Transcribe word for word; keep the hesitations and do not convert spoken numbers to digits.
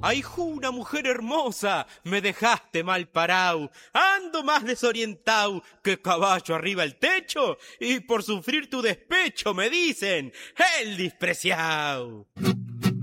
¡Ay, una mujer hermosa! Me dejaste mal parao. Ando más desorientao que caballo arriba el techo, y por sufrir tu despecho me dicen el despreciao.